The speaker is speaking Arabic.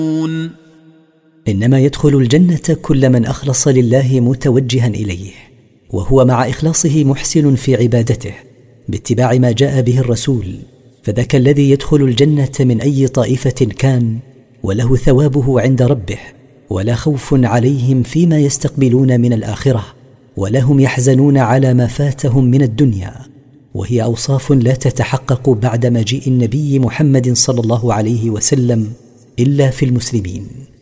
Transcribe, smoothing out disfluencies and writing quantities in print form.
إنما يدخل الجنة كل من أخلص لله متوجها إليه، وهو مع إخلاصه محسن في عبادته باتباع ما جاء به الرسول، فذاك الذي يدخل الجنة من أي طائفة كان، وله ثوابه عند ربه، ولا خوف عليهم فيما يستقبلون من الآخرة، ولا هم يحزنون على ما فاتهم من الدنيا. وهي أوصاف لا تتحقق بعد مجيء النبي محمد صلى الله عليه وسلم إلا في المسلمين.